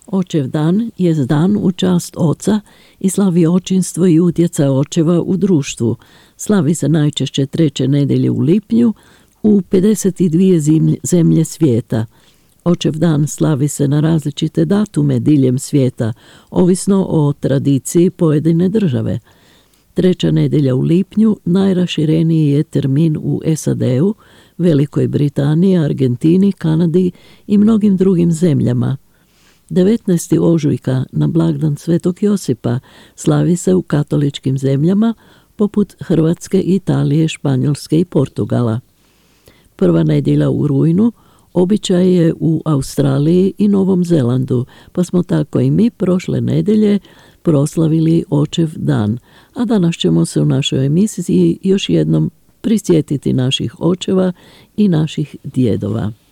Očev dan je dan u čast oca i slavi očinstvo i utjecaj očeva u društvu. Slavi se najčešće 3. nedjelje u lipnju u 52 zemlje svijeta. Očev dan slavi se na različite datume diljem svijeta, ovisno o tradiciji pojedine države. 3. nedjelja u lipnju najrašireniji je termin u SAD-u, Velikoj Britaniji, Argentini, Kanadi i mnogim drugim zemljama. 19. ožujka na blagdan Svetog Josipa slavi se u katoličkim zemljama poput Hrvatske, Italije, Španjolske i Portugala. 1. nedjelja u rujnu običaj je u Australiji i Novom Zelandu, pa smo tako i mi prošle nedjelje proslavili Očev dan, a danas ćemo se u našoj emisiji još jednom prisjetiti naših očeva i naših djedova.